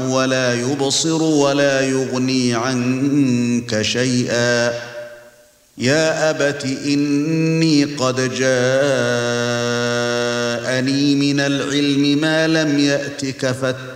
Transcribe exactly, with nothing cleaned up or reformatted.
ولا يبصر ولا يغني عنك شيئا يا أبت إني قد جاءني من العلم ما لم يأتك فاتبعني